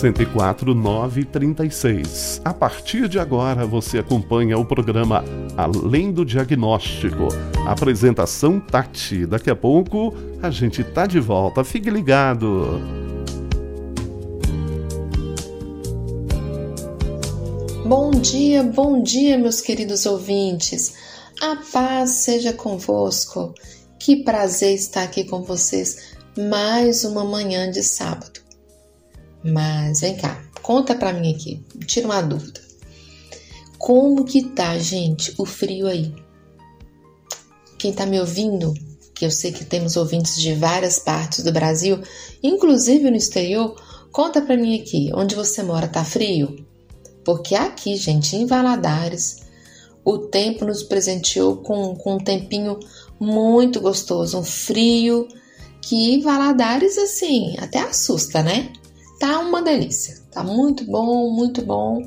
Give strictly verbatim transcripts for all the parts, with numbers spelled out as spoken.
sessenta e quatro, nove trinta e seis. A partir de agora você acompanha o programa Além do Diagnóstico. Apresentação Tati. Daqui a pouco a gente tá de volta. Fique ligado. Bom dia, bom dia, meus queridos ouvintes. A paz seja convosco. Que prazer estar aqui com vocês mais uma manhã de sábado. Mas vem cá, conta pra mim aqui, tira uma dúvida. Como que tá, gente, o frio aí? Quem tá me ouvindo, que eu sei que temos ouvintes de várias partes do Brasil, inclusive no exterior, conta pra mim aqui, onde você mora tá frio? Porque aqui, gente, em Valadares, o tempo nos presenteou com, com um tempinho muito gostoso, um frio que Valadares, assim, até assusta, né? Tá uma delícia, tá muito bom, muito bom.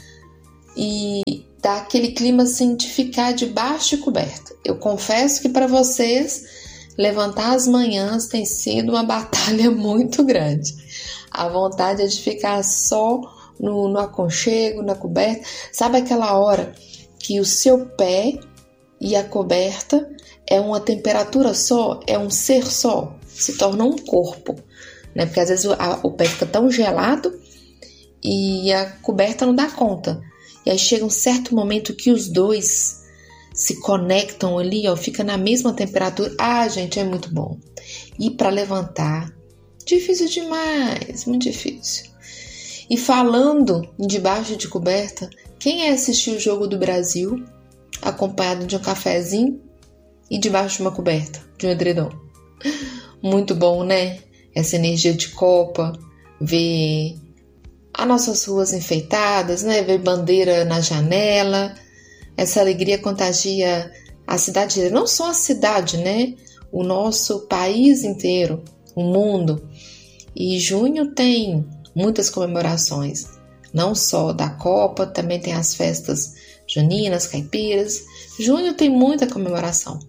E dá aquele clima assim de ficar debaixo de coberta. Eu confesso que para vocês, levantar as manhãs tem sido uma batalha muito grande. A vontade é de ficar só no, no aconchego, na coberta. Sabe aquela hora que o seu pé e a coberta é uma temperatura só, é um ser só, se torna um corpo, né? Porque às vezes o, a, o pé fica tão gelado e a coberta não dá conta. E aí chega um certo momento que os dois se conectam ali, ó, fica na mesma temperatura. Ah, gente, é muito bom. E para levantar, difícil demais, muito difícil. E falando em debaixo de coberta, quem é assistir o Jogo do Brasil acompanhado de um cafezinho e debaixo de uma coberta, de um edredom? Muito bom, né? Essa energia de Copa, ver as nossas ruas enfeitadas, né? Ver bandeira na janela. Essa alegria contagia a cidade, não só a cidade, né? O nosso país inteiro, o mundo. E junho tem muitas comemorações, não só da Copa, também tem as festas juninas, caipiras. Junho tem muita comemoração.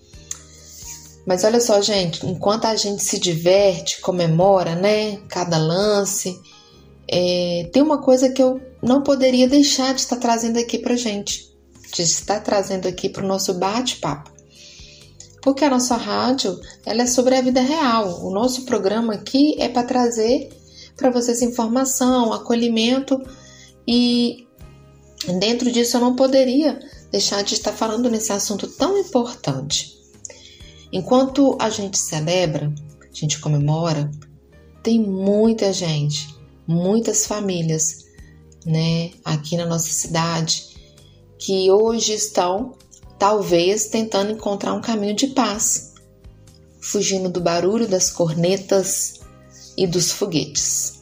Mas olha só, gente, enquanto a gente se diverte, comemora, né, cada lance, é, tem uma coisa que eu não poderia deixar de estar trazendo aqui pra gente, de estar trazendo aqui pro nosso bate-papo. Porque a nossa rádio, ela é sobre a vida real. O nosso programa aqui é para trazer para vocês informação, acolhimento, e dentro disso eu não poderia deixar de estar falando nesse assunto tão importante. Enquanto a gente celebra, a gente comemora, tem muita gente, muitas famílias, né, aqui na nossa cidade, que hoje estão, talvez, tentando encontrar um caminho de paz, fugindo do barulho das cornetas e dos foguetes.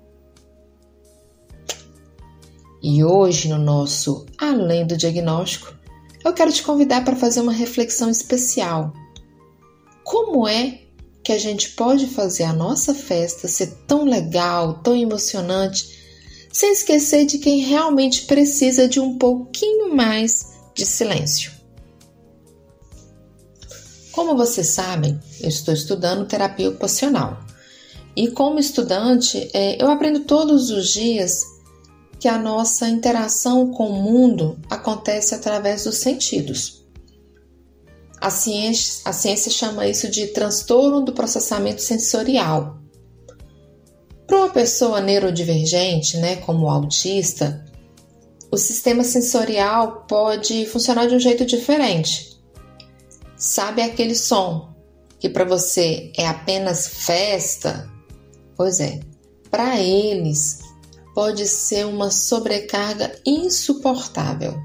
E hoje, no nosso Além do Diagnóstico, eu quero te convidar para fazer uma reflexão especial. Como é que a gente pode fazer a nossa festa ser tão legal, tão emocionante, sem esquecer de quem realmente precisa de um pouquinho mais de silêncio? Como vocês sabem, eu estou estudando terapia ocupacional. E como estudante, eu aprendo todos os dias que a nossa interação com o mundo acontece através dos sentidos. A ciência, a ciência chama isso de transtorno do processamento sensorial. Para uma pessoa neurodivergente, né, como o autista, o sistema sensorial pode funcionar de um jeito diferente. Sabe aquele som que para você é apenas festa? Pois é, para eles pode ser uma sobrecarga insuportável.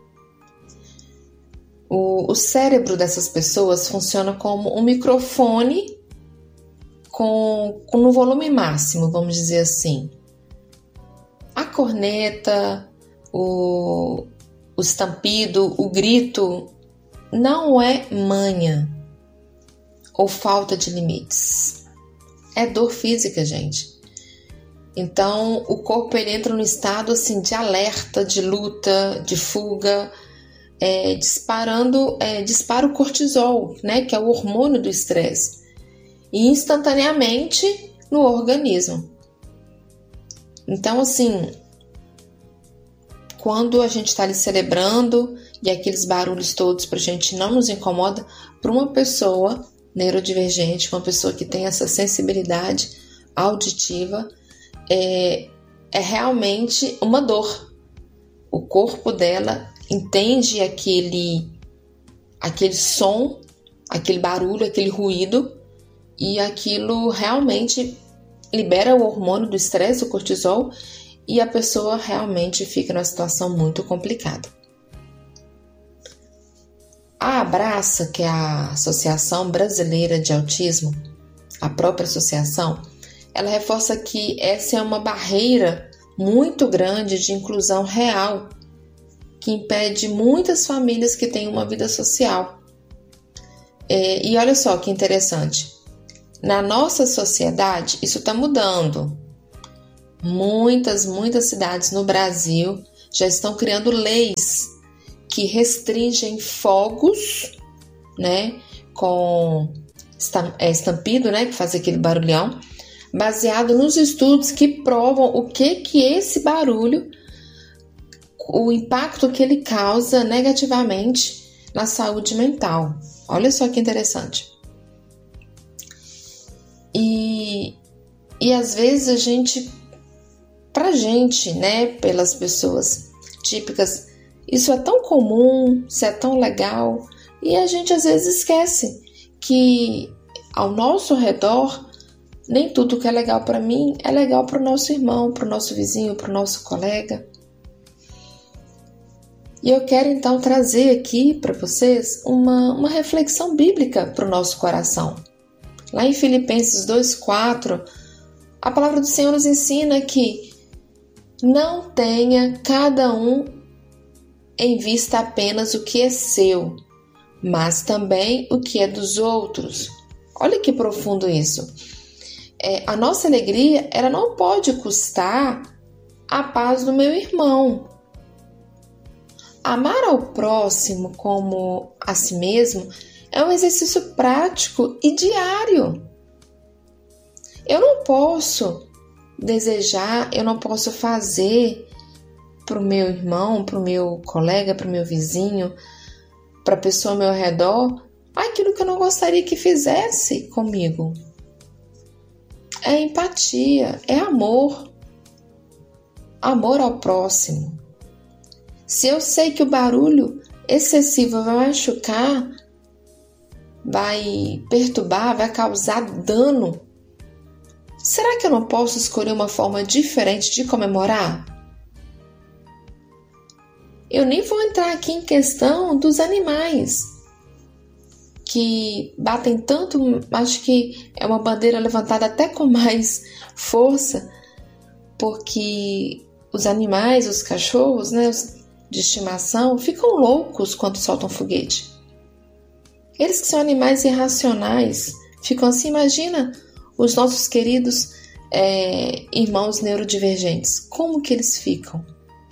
O, o cérebro dessas pessoas funciona como um microfone com, com um volume máximo, vamos dizer assim. A corneta, o, o estampido, o grito não é manha ou falta de limites. É dor física, gente. Então, o corpo ele entra no estado assim, de alerta, de luta, de fuga, é, disparando, é, dispara o cortisol, né, que é o hormônio do estresse, e instantaneamente no organismo. Então, assim, quando a gente está ali celebrando e aqueles barulhos todos pra gente não nos incomoda, para uma pessoa neurodivergente, uma pessoa que tem essa sensibilidade auditiva, é, é realmente uma dor. O corpo dela entende aquele, aquele som, aquele barulho, aquele ruído, e aquilo realmente libera o hormônio do estresse, o cortisol, e a pessoa realmente fica numa situação muito complicada. A Abraça, que é a Associação Brasileira de Autismo, a própria associação, ela reforça que essa é uma barreira muito grande de inclusão real, que impede muitas famílias que têm uma vida social. É, e olha só que interessante, na nossa sociedade isso está mudando. Muitas, muitas cidades no Brasil já estão criando leis que restringem fogos, né, com estampido, né, que faz aquele barulhão, baseado nos estudos que provam o que que esse barulho, o impacto que ele causa negativamente na saúde mental. Olha só que interessante. E, e às vezes a gente, pra gente, né, pelas pessoas típicas, isso é tão comum, isso é tão legal, e a gente às vezes esquece que ao nosso redor, nem tudo que é legal para mim é legal para o nosso irmão, para o nosso vizinho, para o nosso colega. E eu quero então trazer aqui para vocês uma, uma reflexão bíblica para o nosso coração. Lá em Filipenses dois, quatro, a palavra do Senhor nos ensina que não tenha cada um em vista apenas o que é seu, mas também o que é dos outros. Olha que profundo isso. É, a nossa alegria, ela não pode custar a paz do meu irmão. Amar ao próximo como a si mesmo é um exercício prático e diário. Eu não posso desejar, eu não posso fazer para o meu irmão, para o meu colega, para o meu vizinho, para a pessoa ao meu redor, aquilo que eu não gostaria que fizesse comigo. É empatia, é amor. Amor ao próximo. Se eu sei que o barulho excessivo vai machucar, vai perturbar, vai causar dano, será que eu não posso escolher uma forma diferente de comemorar? Eu nem vou entrar aqui em questão dos animais, que batem tanto, acho que é uma bandeira levantada até com mais força, porque os animais, os cachorros, né, os de estimação, ficam loucos quando soltam foguete. Eles que são animais irracionais, ficam assim, imagina os nossos queridos é, irmãos neurodivergentes, como que eles ficam?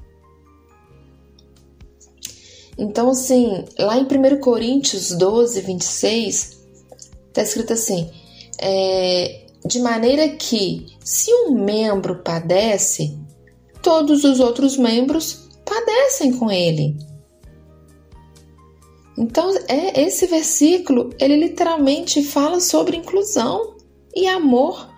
Então, assim, lá em primeiro Coríntios doze, vinte e seis, está escrito assim, é, de maneira que, se um membro padece, todos os outros membros padecem com ele. Então, é, esse versículo, ele literalmente fala sobre inclusão e amor.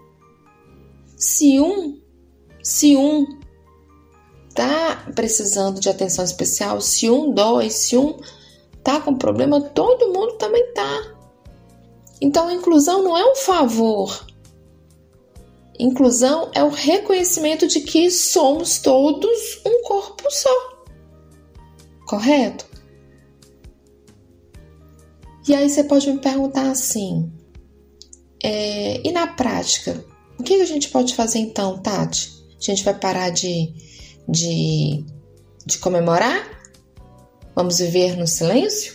Se um, se um tá precisando de atenção especial, se um dói, se um tá com problema, todo mundo também tá. Então, a inclusão não é um favor. Inclusão é o reconhecimento de que somos todos um corpo só. Correto? E aí você pode me perguntar assim, é, e na prática, o que a gente pode fazer então, Tati? A gente vai parar de, de, de comemorar? Vamos viver no silêncio?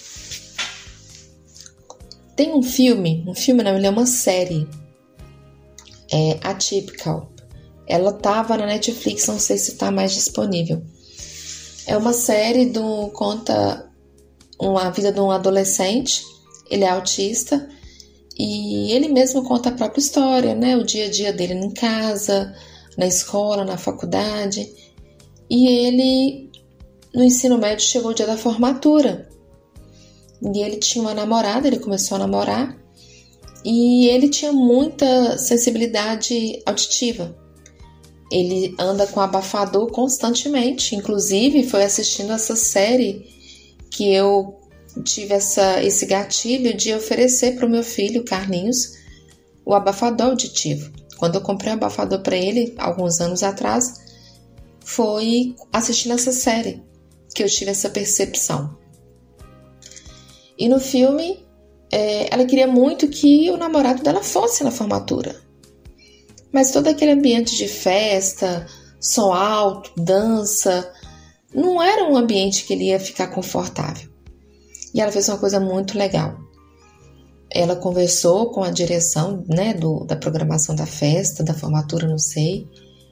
Tem um filme, um filme não, ele é uma série, é Atypical. Ela estava na Netflix, não sei se está mais disponível. É uma série do conta uma vida de um adolescente, ele é autista e ele mesmo conta a própria história, né? O dia a dia dele em casa, na escola, na faculdade. E ele, no ensino médio, chegou o dia da formatura. E ele tinha uma namorada, ele começou a namorar. E ele tinha muita sensibilidade auditiva. Ele anda com abafador constantemente. Inclusive, foi assistindo essa série que eu tive essa, esse gatilho de oferecer para o meu filho, Carlinhos, o abafador auditivo. Quando eu comprei o abafador para ele, alguns anos atrás, foi assistindo essa série que eu tive essa percepção. E no filme, é, ela queria muito que o namorado dela fosse na formatura. Mas todo aquele ambiente de festa, som alto, dança, não era um ambiente que ele ia ficar confortável. E ela fez uma coisa muito legal. Ela conversou com a direção, né, do, da programação da festa, da formatura, não sei.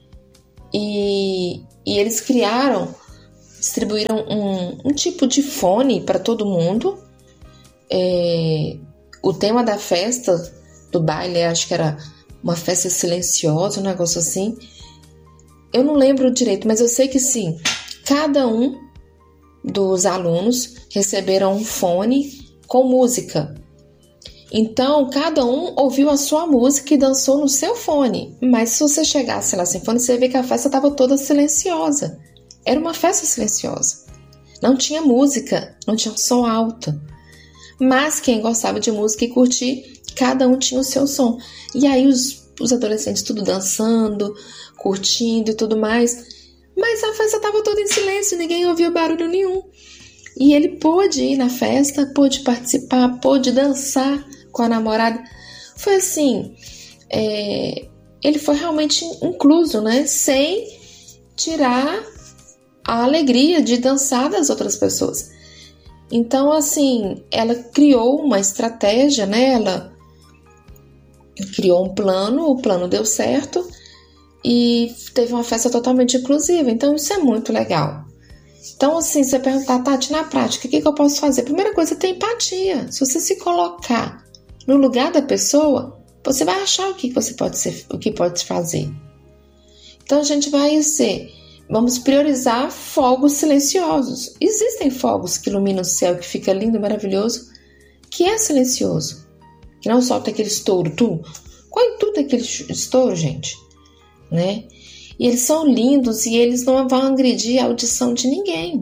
E, e eles criaram, distribuíram um, um tipo de fone para todo mundo. É, o tema da festa, do baile, acho que era uma festa silenciosa, um negócio assim. Eu não lembro direito, mas eu sei que sim, cada um dos alunos receberam um fone com música. Então, cada um ouviu a sua música e dançou no seu fone. Mas se você chegasse lá sem fone, você ia ver que a festa estava toda silenciosa. Era uma festa silenciosa. Não tinha música, não tinha som alto. Mas quem gostava de música e curtir, cada um tinha o seu som. E aí os, os adolescentes tudo dançando, curtindo e tudo mais. Mas a festa estava toda em silêncio, ninguém ouvia barulho nenhum. E ele pôde ir na festa, pôde participar, pôde dançar com a namorada. Foi assim, é, ele foi realmente incluso, né? Sem tirar a alegria de dançar das outras pessoas. Então, assim, ela criou uma estratégia, né? Ela criou um plano, o plano deu certo e teve uma festa totalmente inclusiva. Então, isso é muito legal. Então, assim, você perguntar, Tati, na prática, o que, que eu posso fazer? Primeira coisa, ter empatia. Se você se colocar no lugar da pessoa, você vai achar o que você pode ser, o que pode fazer. Então, a gente vai ser, vamos priorizar fogos silenciosos. Existem fogos que iluminam o céu, que fica lindo, maravilhoso, que é silencioso, que não solta aquele estouro, tu. Qual é tudo aquele estouro, gente? Né? E eles são lindos e eles não vão agredir a audição de ninguém.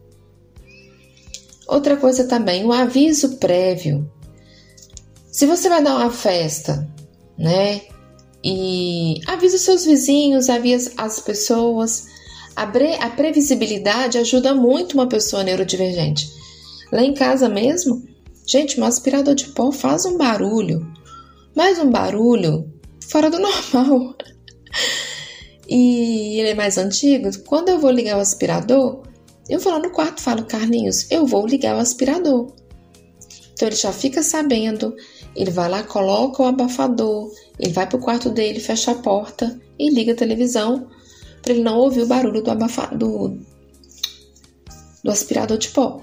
Outra coisa também, o aviso prévio. Se você vai dar uma festa, né? E avisa os seus vizinhos, avisa as pessoas. A, bre- a previsibilidade ajuda muito uma pessoa neurodivergente. Lá em casa mesmo, gente, um aspirador de pó faz um barulho. Mas um barulho fora do normal. E ele é mais antigo. Quando eu vou ligar o aspirador, eu vou lá no quarto e falo, Carlinhos, eu vou ligar o aspirador. Então ele já fica sabendo, ele vai lá, coloca o abafador, ele vai pro quarto dele, fecha a porta e liga a televisão para ele não ouvir o barulho do, abafa- do, do aspirador de pó.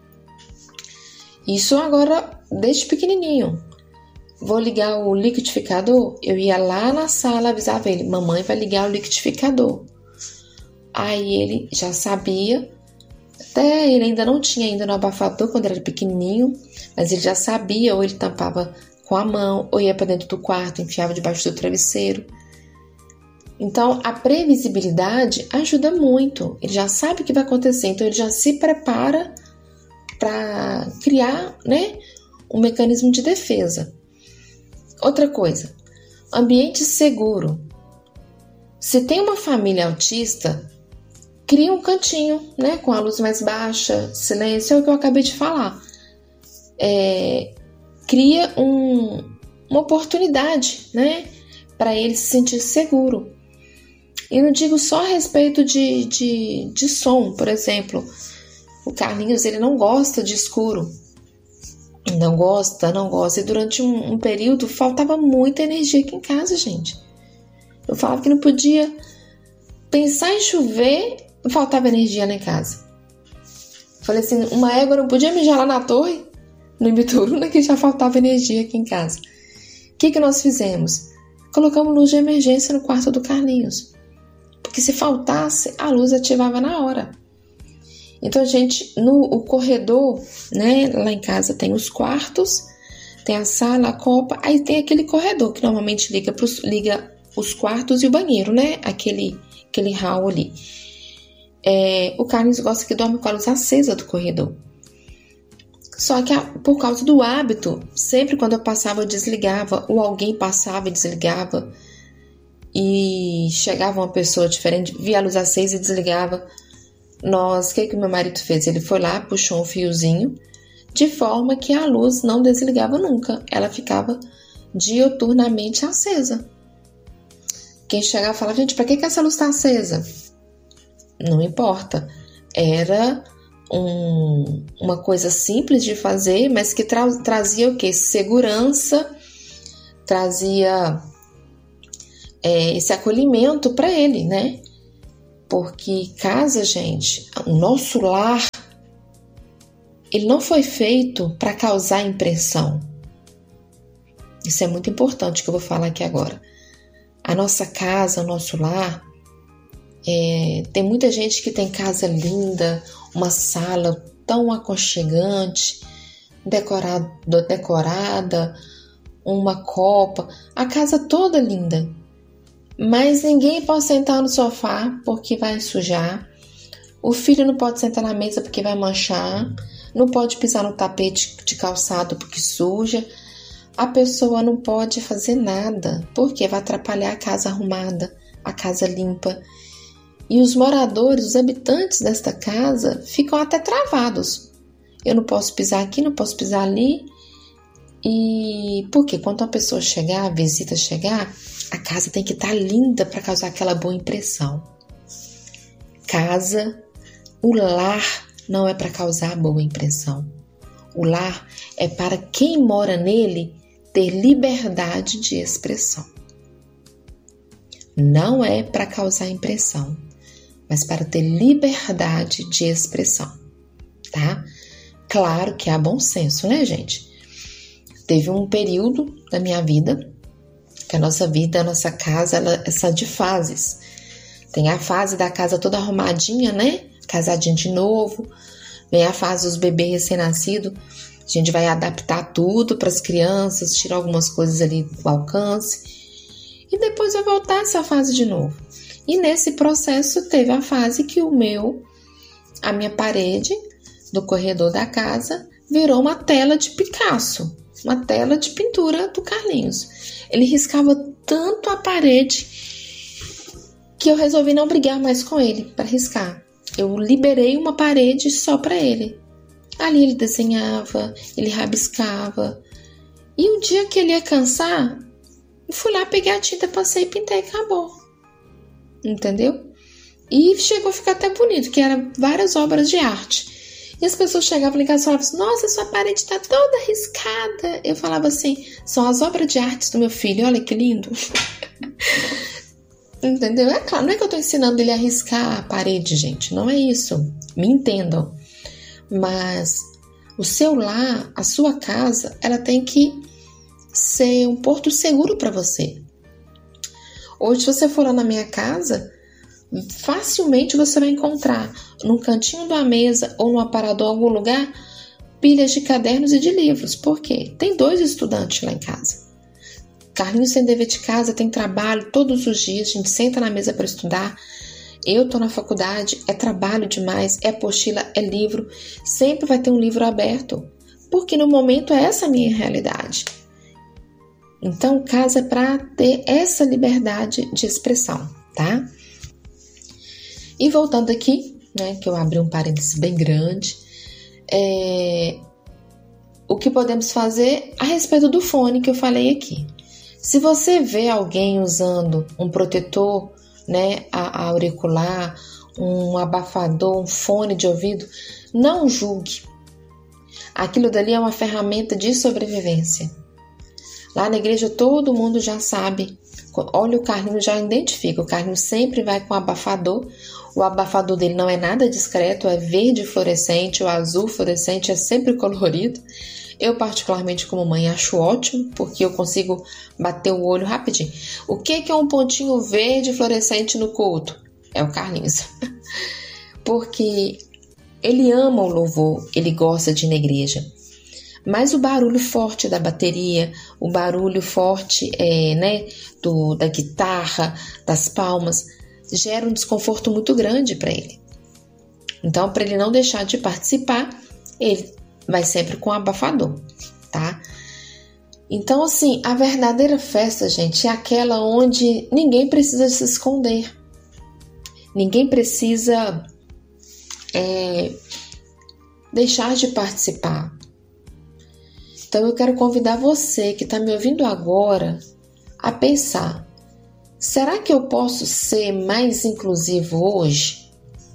Isso agora desde pequenininho. Vou ligar o liquidificador, eu ia lá na sala, avisava ele, mamãe vai ligar o liquidificador. Aí ele já sabia, até ele ainda não tinha ainda no abafador quando era pequenininho, mas ele já sabia, ou ele tampava com a mão, ou ia para dentro do quarto, enfiava debaixo do travesseiro. Então, a previsibilidade ajuda muito, ele já sabe o que vai acontecer, então ele já se prepara para criar, né, um mecanismo de defesa. Outra coisa, ambiente seguro. Se tem uma família autista, cria um cantinho, né, com a luz mais baixa, silêncio, é o que eu acabei de falar. É, cria um, uma oportunidade, né, para ele se sentir seguro. E não digo só a respeito de, de, de som, por exemplo, o Carlinhos, ele não gosta de escuro. Não gosta, não gosta. E durante um, um período faltava muita energia aqui em casa, gente. Eu falava que não podia pensar em chover, faltava energia lá em casa. Falei assim, uma égua não podia mijar lá na torre, no Ibituruna, que já faltava energia aqui em casa. O que, que nós fizemos? Colocamos luz de emergência no quarto do Carlinhos. porque se faltasse, a luz ativava na hora. Então a gente, no o corredor, né, lá em casa tem os quartos, tem a sala, a copa, aí tem aquele corredor que normalmente liga, pros, liga os quartos e o banheiro, né, aquele, aquele hall ali. É, o Carlinhos gosta que dorme com a luz acesa do corredor. Só que por causa do hábito, sempre quando eu passava eu desligava, ou alguém passava e desligava, e chegava uma pessoa diferente, via a luz acesa e desligava. Nós, o que que meu marido fez? Ele foi lá, puxou um fiozinho, de forma que a luz não desligava nunca, ela ficava dioturnamente acesa. Quem chegava falava, gente, para que que essa luz está acesa? Não importa, era um, uma coisa simples de fazer, mas que tra- trazia o quê? Segurança, trazia é, esse acolhimento para ele, né? Porque casa, gente, o nosso lar, ele não foi feito para causar impressão. Isso é muito importante que eu vou falar aqui agora. A nossa casa, o nosso lar, é, tem muita gente que tem casa linda, uma sala tão aconchegante, decorado, decorada, uma copa, a casa toda linda. Mas ninguém pode sentar no sofá porque vai sujar. O filho não pode sentar na mesa porque vai manchar. Não pode pisar no tapete de calçado porque suja. A pessoa não pode fazer nada porque vai atrapalhar a casa arrumada, a casa limpa. E os moradores, os habitantes desta casa ficam até travados. Eu não posso pisar aqui, não posso pisar ali. E porque quando uma pessoa chegar, a visita chegar, a casa tem que estar linda para causar aquela boa impressão. Casa, o lar não é para causar boa impressão. O lar é para quem mora nele ter liberdade de expressão. Não é para causar impressão, mas para ter liberdade de expressão, tá? Claro que há bom senso, né, gente? Teve um período da minha vida, que a nossa vida, a nossa casa, ela é de fases. Tem a fase da casa toda arrumadinha, né? Casadinha de novo. Vem a fase dos bebês recém-nascidos. A gente vai adaptar tudo para as crianças, tirar algumas coisas ali do alcance. E depois vai voltar essa fase de novo. E nesse processo teve a fase que o meu, a minha parede do corredor da casa virou uma tela de Picasso. Uma tela de pintura do Carlinhos. Ele riscava tanto a parede que eu resolvi não brigar mais com ele para riscar. Eu liberei uma parede só para ele. Ali ele desenhava, ele rabiscava. E um dia que ele ia cansar, eu fui lá, peguei a tinta, passei e pintei e acabou. Entendeu? E chegou a ficar até bonito, que eram várias obras de arte. E as pessoas chegavam em casa e falavam assim, nossa, sua parede está toda riscada. Eu falava assim, são as obras de arte do meu filho, olha que lindo. Entendeu? É claro, não é que eu estou ensinando ele a riscar a parede, gente, não é isso. Me entendam. Mas o seu lar, a sua casa, ela tem que ser um porto seguro para você. Hoje, se você for lá na minha casa, facilmente você vai encontrar num cantinho da mesa ou no aparador, em algum lugar, pilhas de cadernos e de livros. Por quê? Tem dois estudantes lá em casa. Carlinhos tem dever de casa, tem trabalho todos os dias, a gente senta na mesa para estudar. Eu tô na faculdade, é trabalho demais, é apostila, é livro. Sempre vai ter um livro aberto, porque no momento é essa a minha realidade. Então, casa é para ter essa liberdade de expressão, tá? E voltando aqui, né, que eu abri um parênteses bem grande, é, o que podemos fazer a respeito do fone que eu falei aqui. Se você vê alguém usando um protetor, né, a, a auricular, um abafador, um fone de ouvido, não julgue. Aquilo dali é uma ferramenta de sobrevivência. Lá na igreja todo mundo já sabe. Olha, o Carlinhos já identifica. O Carlinhos sempre vai com abafador. O abafador dele não é nada discreto, é verde fluorescente, o azul fluorescente, é sempre colorido. Eu, particularmente, como mãe, acho ótimo, porque eu consigo bater o olho rapidinho. O que é um pontinho verde fluorescente no culto? é o Carlinhos. Porque ele ama o louvor, ele gosta de ir na igreja. Mas o barulho forte da bateria, o barulho forte é, né, do, da guitarra, das palmas, gera um desconforto muito grande para ele. Então, para ele não deixar de participar, ele vai sempre com abafador, tá? Então, assim, a verdadeira festa, gente, é aquela onde ninguém precisa se esconder. Ninguém precisa é, deixar de participar. Então, eu quero convidar você que está me ouvindo agora a pensar: será que eu posso ser mais inclusivo hoje?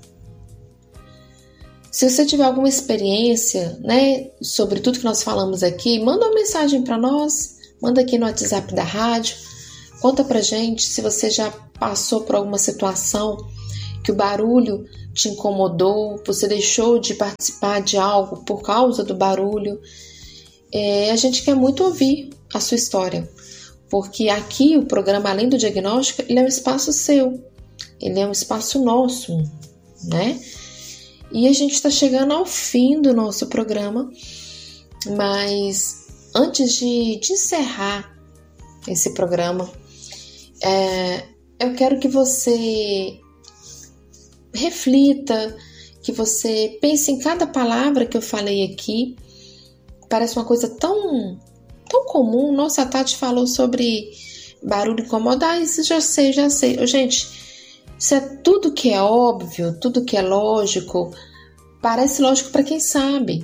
Se você tiver alguma experiência, né, sobre tudo que nós falamos aqui, manda uma mensagem para nós, manda aqui no WhatsApp da rádio, conta pra gente se você já passou por alguma situação que o barulho te incomodou, você deixou de participar de algo por causa do barulho. É, a gente quer muito ouvir a sua história, porque aqui o programa Além do Diagnóstico, ele é um espaço seu, ele é um espaço nosso, né? E a gente está chegando ao fim do nosso programa, mas antes de, de encerrar esse programa, é, eu quero que você reflita, que você pense em cada palavra que eu falei aqui. Parece uma coisa tão, tão comum. Nossa, a Tati falou sobre barulho incomodar, isso já sei, já sei. Gente, isso é tudo que é óbvio, tudo que é lógico, parece lógico para quem sabe.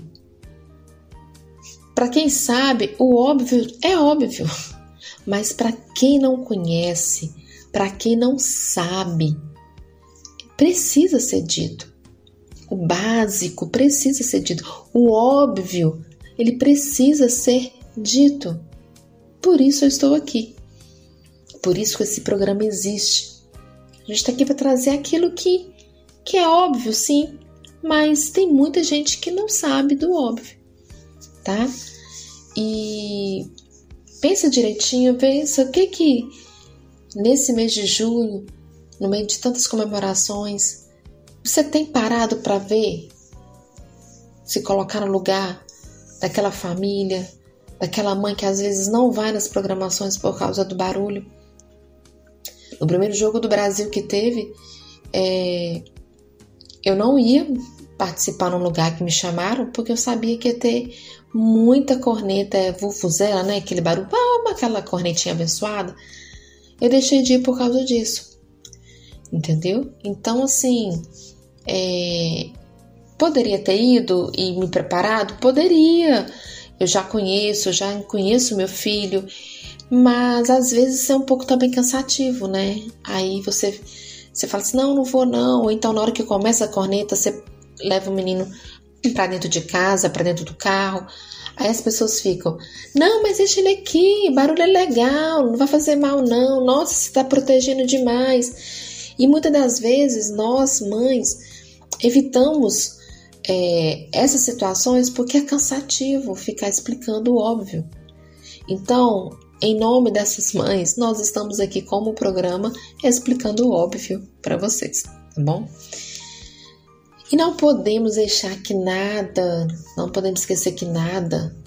Para quem sabe, o óbvio é óbvio. Mas para quem não conhece, para quem não sabe, precisa ser dito. O básico precisa ser dito. O óbvio, ele precisa ser dito. Por isso eu estou aqui. Por isso que esse programa existe. A gente está aqui para trazer aquilo que, que é óbvio, sim, mas tem muita gente que não sabe do óbvio, tá? E pensa direitinho, pensa o que que nesse mês de junho, no meio de tantas comemorações, você tem parado para ver, se colocar no lugar daquela família, daquela mãe que às vezes não vai nas programações por causa do barulho. No primeiro jogo do Brasil que teve, é, eu não ia participar num lugar que me chamaram, porque eu sabia que ia ter muita corneta, é, vuvuzela, né? Aquele barulho, aquela cornetinha abençoada. Eu deixei de ir por causa disso. Entendeu? Então, assim, é, poderia ter ido e me preparado? Poderia. Eu já conheço, eu já conheço meu filho, mas às vezes é um pouco também cansativo, né? Aí você, você fala assim, não, não vou não. Ou então na hora que começa a corneta, você leva o menino para dentro de casa, para dentro do carro. Aí as pessoas ficam, não, mas deixa ele aqui, barulho é legal, não vai fazer mal não. Nossa, você está protegendo demais. E muitas das vezes nós, mães, evitamos é, essas situações porque é cansativo ficar explicando o óbvio. Então, em nome dessas mães, nós estamos aqui como programa explicando o óbvio para vocês, tá bom? E não podemos deixar que nada, não podemos esquecer que nada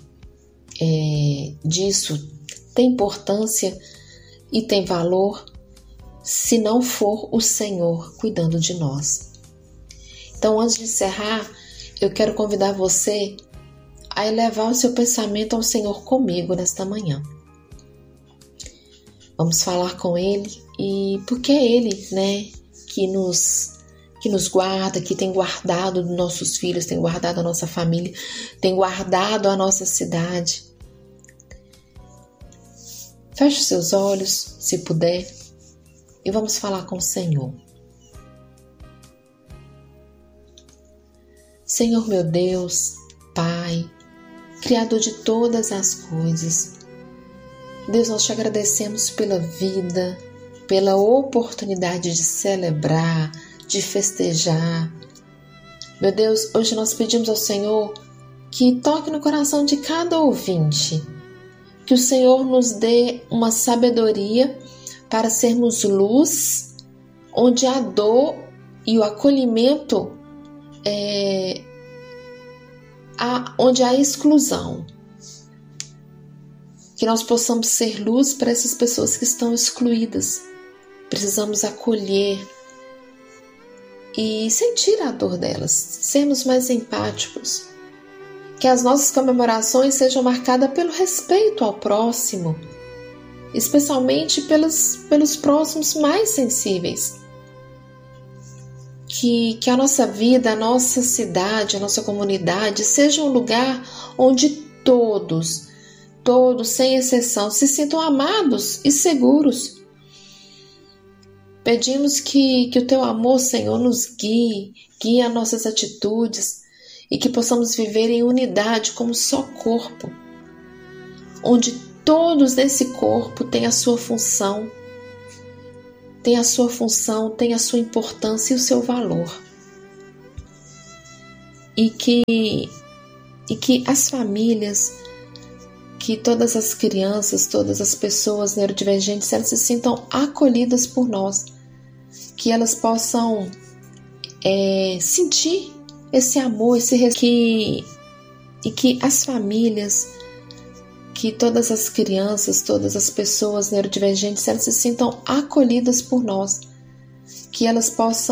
é, disso tem importância e tem valor se não for o Senhor cuidando de nós. Então, antes de encerrar, eu quero convidar você a elevar o seu pensamento ao Senhor comigo nesta manhã. Vamos falar com Ele, e porque é Ele, né, que nos, que nos guarda, que tem guardado nossos filhos, tem guardado a nossa família, tem guardado a nossa cidade. Feche os seus olhos, se puder, e vamos falar com o Senhor. Senhor meu Deus, Pai, Criador de todas as coisas, Deus, nós te agradecemos pela vida, pela oportunidade de celebrar, de festejar. Meu Deus, hoje nós pedimos ao Senhor que toque no coração de cada ouvinte, que o Senhor nos dê uma sabedoria para sermos luz onde a dor e o acolhimento, é, a, onde há exclusão. Que nós possamos ser luz para essas pessoas que estão excluídas. Precisamos acolher e sentir a dor delas, sermos mais empáticos. Que as nossas comemorações sejam marcadas pelo respeito ao próximo, especialmente pelos, pelos próximos mais sensíveis. Que, que a nossa vida, a nossa cidade, a nossa comunidade seja um lugar onde todos, todos, sem exceção, se sintam amados e seguros. Pedimos que, que o Teu amor, Senhor, nos guie, guie as nossas atitudes e que possamos viver em unidade como só corpo, onde todos nesse corpo têm a sua função, têm a sua função, têm a sua importância e o seu valor. E que, e que as famílias, que todas as crianças, todas as pessoas neurodivergentes, elas se sintam acolhidas por nós, que elas possam é, sentir esse amor, esse que, e que as famílias, que todas as crianças, todas as pessoas neurodivergentes, elas se sintam acolhidas por nós, que elas possam